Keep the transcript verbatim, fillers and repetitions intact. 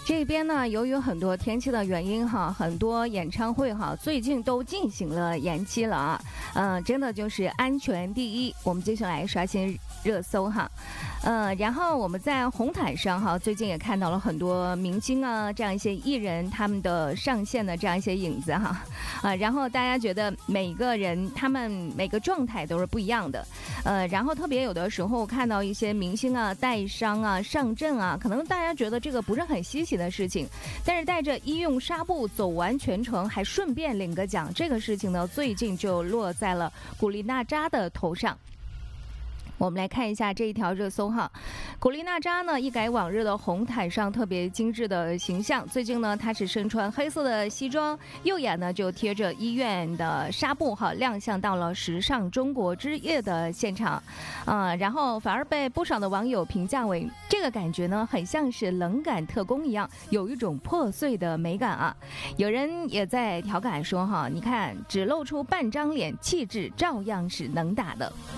这边呢，由于很多天气的原因哈，很多演唱会哈最近都进行了延期了啊。嗯、呃，真的就是安全第一。我们接下来刷新热搜哈。呃，然后我们在红毯上哈，最近也看到了很多明星啊，这样一些艺人他们的上线的这样一些影子哈。啊，然后大家觉得每个人他们每个状态都是不一样的。呃，然后特别有的时候看到一些明星啊带伤啊上阵啊，可能大家觉得这个不是很稀奇的事情，但是带着医用纱布走完全程，还顺便领个奖，这个事情呢，最近就落在了古力娜扎的头上。我们来看一下这一条热搜哈，古力娜扎呢一改往日的红毯上特别精致的形象，最近呢她是身穿黑色的西装，右眼呢就贴着医院的纱布哈，亮相到了时尚中国之夜的现场，啊、呃，然后反而被不少的网友评价为这个感觉呢很像是冷感特工一样，有一种破碎的美感啊。有人也在调侃说哈，你看只露出半张脸，气质照样是能打的。